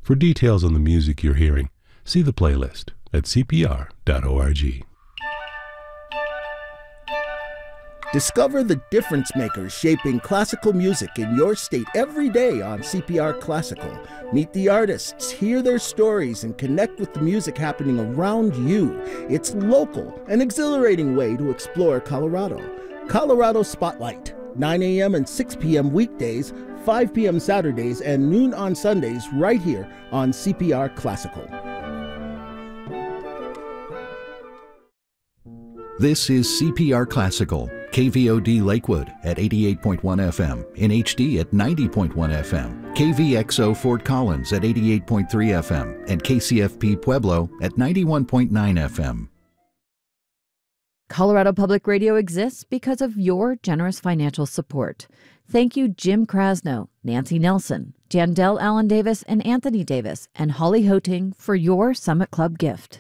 For details on the music you're hearing, see the playlist at cpr.org. Discover the difference makers shaping classical music in your state every day on CPR Classical. Meet the artists, hear their stories, and connect with the music happening around you. It's local, an exhilarating way to explore Colorado. Colorado Spotlight, 9 a.m. and 6 p.m. weekdays, 5 p.m. Saturdays, and noon on Sundays right here on CPR Classical. This is CPR Classical, KVOD Lakewood at 88.1 FM, in HD at 90.1 FM, KVXO Fort Collins at 88.3 FM, and KCFP Pueblo at 91.9 FM. Colorado Public Radio exists because of your generous financial support. Thank you, Jim Krasno, Nancy Nelson, Jandel Allen Davis, and Anthony Davis, and Holly Hoting for your Summit Club gift.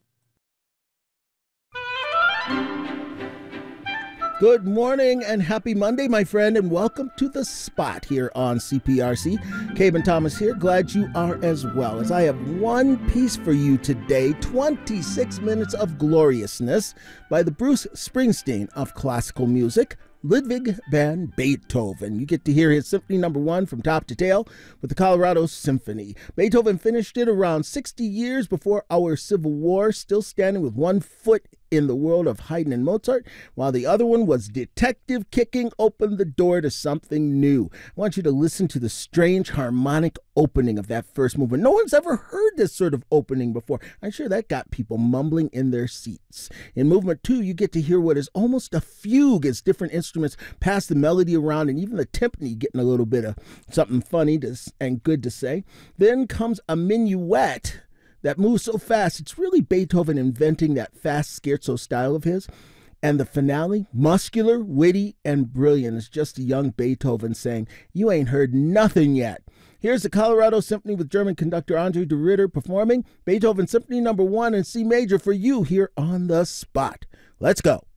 Good morning and happy Monday, my friend, and welcome to The Spot here on CPRC. Caben Thomas here. Glad you are as well, as I have one piece for you today, 26 minutes of gloriousness by the Bruce Springsteen of classical music, Ludwig van Beethoven. You get to hear his Symphony No. 1 from top to tail with the Colorado Symphony. Beethoven finished it around 60 years before our Civil War, still standing with one foot in the world of Haydn and Mozart, while the other one was detective kicking open the door to something new. I want you to listen to the strange harmonic opening of that first movement. No one's ever heard this sort of opening before. I'm sure that got people mumbling in their seats. In movement 2, you get to hear what is almost a fugue as different instruments pass the melody around, and even the timpani getting a little bit of something funny and good to say. Then comes a minuet that moves so fast, it's really Beethoven inventing that fast scherzo style of his. And the finale, muscular, witty, and brilliant. It's just a young Beethoven saying, "You ain't heard nothing yet." Here's the Colorado Symphony with German conductor Andre de Ritter performing Beethoven Symphony No. 1 in C major for you here on The Spot. Let's go.